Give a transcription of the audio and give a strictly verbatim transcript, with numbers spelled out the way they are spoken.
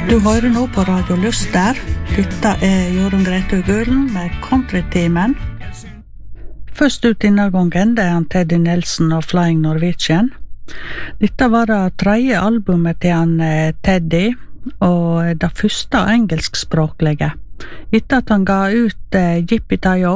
Du hører nå på Radio Lyster. Dette er Jorunn Grete Gulen med Countrytimen. Først ut denne gangen, det er han Teddy Nelson og Flying Norwegian. Dette var det tredje albumet til han Teddy, og det første engelskspråklige. Etter at han ga ut uh, Yippee-Tie-O,